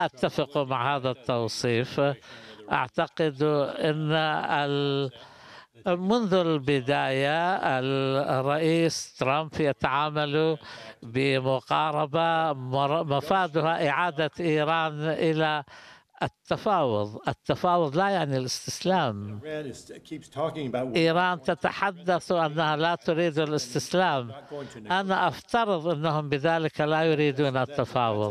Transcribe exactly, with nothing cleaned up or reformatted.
أتفق مع هذا التوصيف. أعتقد أن ال منذ البداية الرئيس ترامب يتعامل بمقاربة مفادها إعادة إيران إلى التفاوض. التفاوض لا يعني الاستسلام. إيران تتحدث أنها لا تريد الاستسلام. أنا أفترض أنهم بذلك لا يريدون التفاوض.